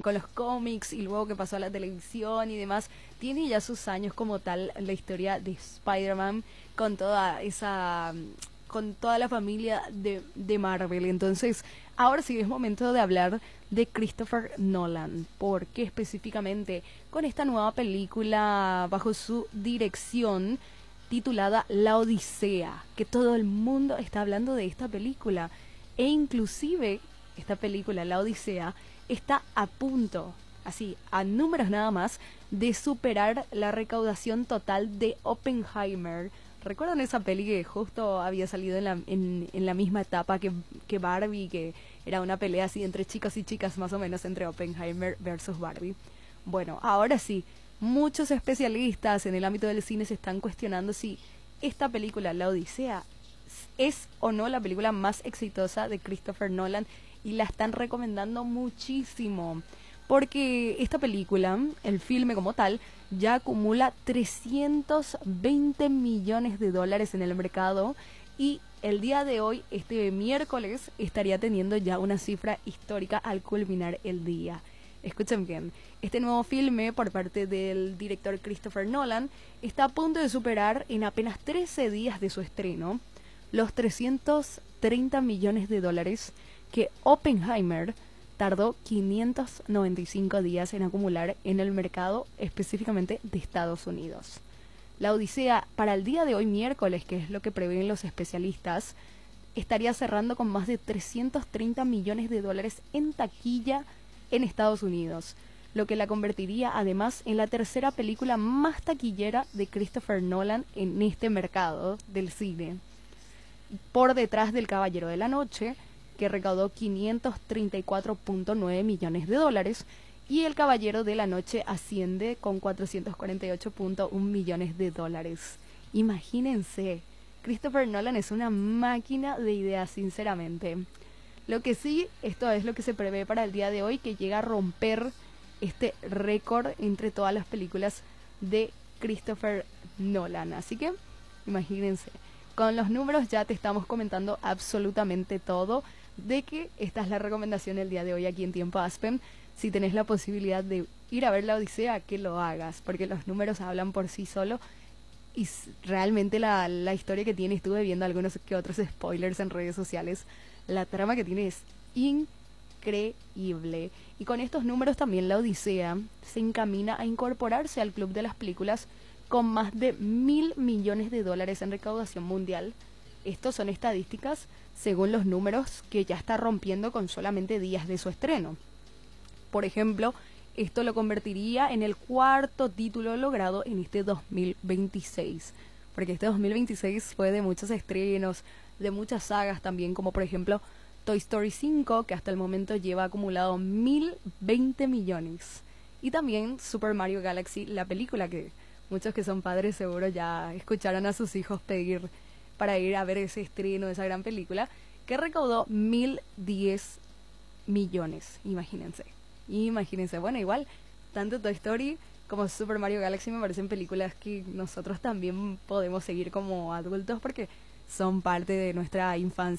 con los cómics y luego que pasó a la televisión y demás, tiene ya sus años como tal la historia de Spider-Man con toda esa, con toda la familia de Marvel. Entonces, ahora sí es momento de hablar de Christopher Nolan, porque específicamente con esta nueva película bajo su dirección titulada La Odisea, que todo el mundo está hablando de esta película, e inclusive esta película, La Odisea, está a punto, así, a números nada más, de superar la recaudación total de Oppenheimer. ¿Recuerdan esa peli que justo había salido en la misma etapa que Barbie, que era una pelea así entre chicos y chicas más o menos, entre Oppenheimer versus Barbie? Bueno, ahora sí, muchos especialistas en el ámbito del cine se están cuestionando si esta película, La Odisea, es o no la película más exitosa de Christopher Nolan, y la están recomendando muchísimo, porque esta película, el filme como tal, ya acumula 320 millones de dólares en el mercado, y el día de hoy, este miércoles, estaría teniendo ya una cifra histórica al culminar el día. Escuchen bien, este nuevo filme por parte del director Christopher Nolan está a punto de superar en apenas 13 días de su estreno los 330 millones de dólares que Oppenheimer tardó 595 días en acumular en el mercado específicamente de Estados Unidos. La Odisea, para el día de hoy miércoles, que es lo que prevén los especialistas, estaría cerrando con más de 330 millones de dólares en taquilla en Estados Unidos, lo que la convertiría además en la tercera película más taquillera de Christopher Nolan en este mercado del cine, por detrás del Caballero de la Noche, que recaudó 534.9 millones de dólares, y El Caballero de la Noche asciende con 448.1 millones de dólares. Imagínense, Christopher Nolan es una máquina de ideas, sinceramente. Lo que sí, esto es lo que se prevé para el día de hoy, que llega a romper este récord entre todas las películas de Christopher Nolan. Así que, imagínense, con los números ya te estamos comentando absolutamente todo, de que esta es la recomendación del día de hoy aquí en Tiempo Aspen. Si tenés la posibilidad de ir a ver La Odisea, que lo hagas, porque los números hablan por sí solo, y realmente la historia que tiene, estuve viendo algunos que otros spoilers en redes sociales, la trama que tiene es increíble. Y con estos números también La Odisea se encamina a incorporarse al club de las películas con más de 1.000 millones de dólares en recaudación mundial. Estos son estadísticas según los números que ya está rompiendo con solamente días de su estreno. Por ejemplo, esto lo convertiría en el cuarto título logrado en este 2026, porque este 2026 fue de muchos estrenos, de muchas sagas también, como por ejemplo Toy Story 5, que hasta el momento lleva acumulado 1.020 millones. Y también Super Mario Galaxy, la película que muchos que son padres seguro ya escucharon a sus hijos pedir para ir a ver ese estreno de esa gran película, que recaudó 1.010 millones. Imagínense. Bueno, igual, tanto Toy Story como Super Mario Galaxy me parecen películas que nosotros también podemos seguir como adultos, porque son parte de nuestra infancia